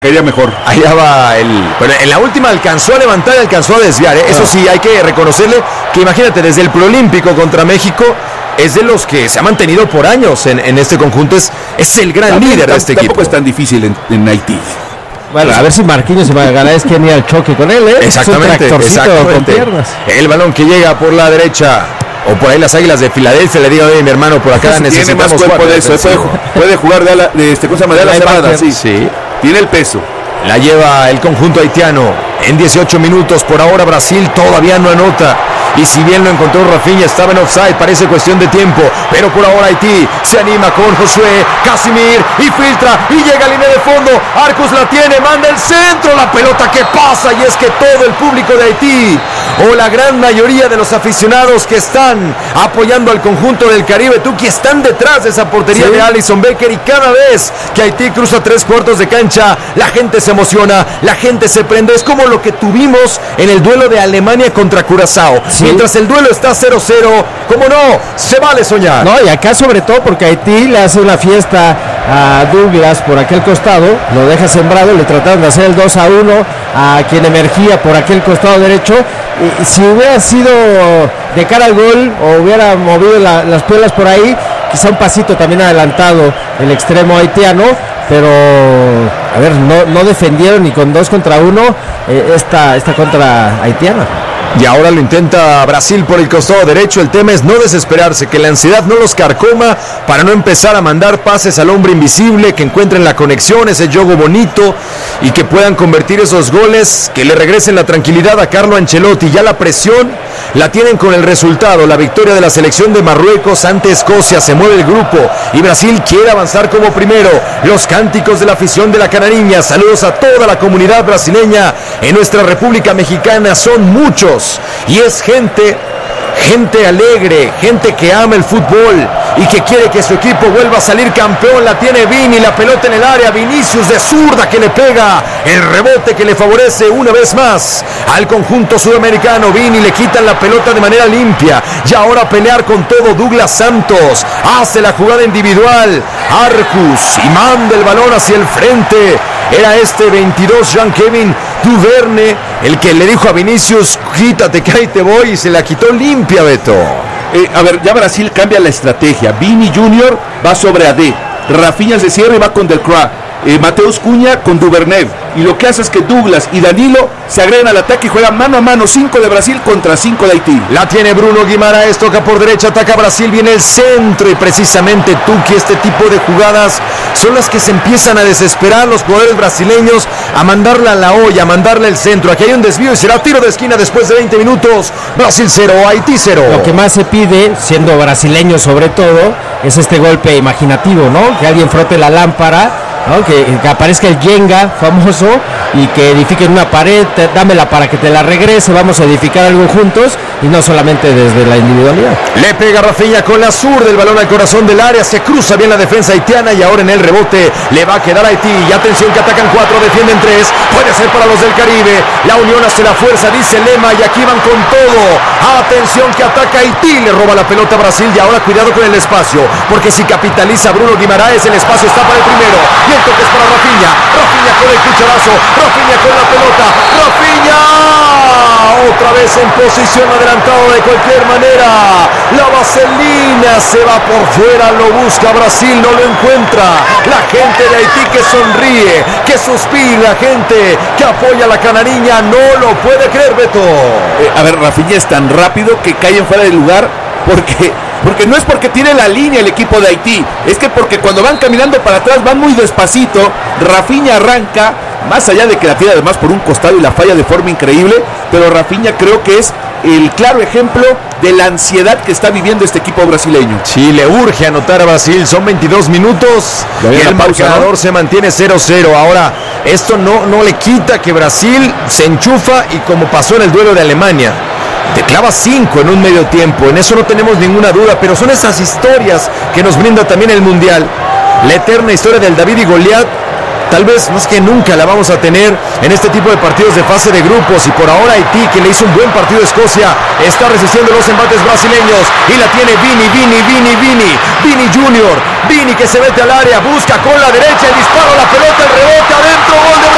Quería mejor. Allá va bueno, en la última alcanzó a levantar y alcanzó a desviar, ¿eh? Eso sí, hay que reconocerle que imagínate, desde el Proolímpico contra México, es de los que se ha mantenido por años en este conjunto. Es el gran líder de este equipo. Tampoco es tan difícil en Haití. Bueno, a ver si Marquinhos se va a ganar, es que ni al choque con él, ¿eh? Exactamente, con piernas. El balón que llega por la derecha, o por ahí las Águilas de Filadelfia, le digo, mi hermano, por acá necesitamos más cuerpo de eso, puede jugar de ala cerrada, sí. Tiene el peso. La lleva el conjunto haitiano en 18 minutos. Por ahora Brasil todavía no anota. Y si bien lo encontró Rafinha, estaba en offside, parece cuestión de tiempo. Pero por ahora Haití se anima con Josué, Casimir, y filtra, y llega a línea de fondo. Arcus la tiene, manda el centro, la pelota que pasa. Y es que todo el público de Haití, o la gran mayoría de los aficionados que están apoyando al conjunto del Caribe, Tuki, están detrás de esa portería de Alisson Becker. Y cada vez que Haití cruza 3/4 de cancha, la gente se emociona, la gente se prende. Es como lo que tuvimos en el duelo de Alemania contra Curazao. Sí. Mientras el duelo está 0-0, ¿cómo no? Se vale soñar. No, y acá sobre todo porque Haití le hace una fiesta a Douglas por aquel costado, lo deja sembrado, le trataron de hacer el 2-1 a quien emergía por aquel costado derecho. Y si hubiera sido de cara al gol o hubiera movido las piernas por ahí, quizá un pasito también adelantado el extremo haitiano, pero a ver, no defendieron ni con 2 contra 1 esta contra haitiana. Y ahora lo intenta Brasil por el costado derecho. El tema es no desesperarse, que la ansiedad no los carcoma para no empezar a mandar pases al hombre invisible, que encuentren la conexión, ese juego bonito, y que puedan convertir esos goles, que le regresen la tranquilidad a Carlo Ancelotti. Ya la presión la tienen con el resultado, la victoria de la selección de Marruecos ante Escocia. Se mueve el grupo y Brasil quiere avanzar como primero. Los cánticos de la afición de la Canariña. Saludos a toda la comunidad brasileña en nuestra República Mexicana. Son muchos y es gente alegre, gente que ama el fútbol y que quiere que su equipo vuelva a salir campeón. La tiene Vini, la pelota en el área, Vinicius de zurda que le pega, el rebote que le favorece una vez más al conjunto sudamericano. Vini, le quitan la pelota de manera limpia y ahora a pelear con todo Douglas Santos, hace la jugada individual, Arcus, y manda el balón hacia el frente. Era 22 Jean-Kevin Duverne el que le dijo a Vinicius, quítate que ahí te voy, y se la quitó limpia, Beto. A ver, ya Brasil cambia la estrategia. Vini Junior va sobre AD, Rafinha se cierra y va con Delcroix, Mateus Cunha con Duvernay, y lo que hace es que Douglas y Danilo se agregan al ataque y juegan mano a mano, 5 de Brasil contra 5 de Haití. La tiene Bruno Guimaraes, toca por derecha, ataca Brasil, viene el centro, y precisamente Tuki, este tipo de jugadas son las que se empiezan a desesperar los jugadores brasileños, a mandarla a la olla, a mandarle el centro. Aquí hay un desvío y será tiro de esquina después de 20 minutos. Brasil 0, Haití 0. Lo que más se pide, siendo brasileño sobre todo, es este golpe imaginativo, ¿no? Que alguien frote la lámpara, ¿no? Que aparezca el Jenga famoso y que edifiquen una pared, dámela para que te la regrese, vamos a edificar algo juntos y no solamente desde la individualidad. Le pega Rafinha con la zurda, el balón al corazón del área, se cruza bien la defensa haitiana y ahora en el rebote le va a quedar a Haití. Y atención que atacan 4, defienden 3, puede ser para los del Caribe, la unión hace la fuerza, dice Lema, y aquí van con todo. Atención que ataca Haití, le roba la pelota a Brasil y ahora cuidado con el espacio, porque si capitaliza Bruno Guimaraes, el espacio está para el primero. Y el toque es para Rafinha, Rafinha con el cucharazo, Rafinha con la pelota, Rafinha otra vez en posición adelantado de cualquier manera, la vaselina se va por fuera, lo busca Brasil, no lo encuentra. La gente de Haití que sonríe, que suspira, gente que apoya a la canariña, no lo puede creer, Beto. A ver, Rafinha es tan rápido que caen fuera del lugar porque no es porque tiene la línea el equipo de Haití, es que porque cuando van caminando para atrás van muy despacito. Rafinha arranca, más allá de que la tira además por un costado y la falla de forma increíble, pero Rafinha creo que es el claro ejemplo de la ansiedad que está viviendo este equipo brasileño. Sí, le urge anotar a Brasil, son 22 minutos y el marcador se mantiene 0-0. Ahora, esto no le quita que Brasil se enchufa y como pasó en el duelo de Alemania, te clava 5 en un medio tiempo, en eso no tenemos ninguna duda, pero son esas historias que nos brinda también el Mundial. La eterna historia del David y Goliat, tal vez más que nunca la vamos a tener en este tipo de partidos de fase de grupos. Y por ahora Haití, que le hizo un buen partido a Escocia, está resistiendo los embates brasileños y la tiene Vini Junior, Vini que se mete al área, busca con la derecha el disparo, la pelota, el rebote adentro, gol de